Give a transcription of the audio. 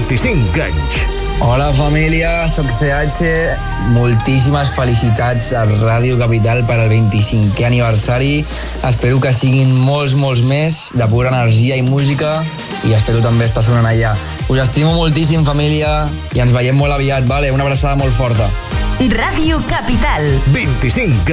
25 anys. Hola família, soc CH. Moltíssimes felicitats a Ràdio Capital per al 25è aniversari. Espero que siguin molts més, de pura energia i música, i espero també estar sonant allà. Us estimo moltíssim, família, i ens veiem molt aviat, vale? Una abraçada molt forta. Ràdio Capital. 25